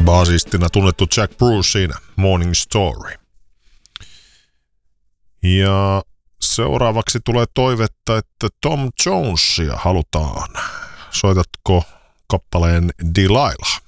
Basistina tunnettu Jack Bruce siinä, Morning Story. Ja seuraavaksi tulee toivetta, että Tom Jonesia halutaan. Soitatko kappaleen Delilah?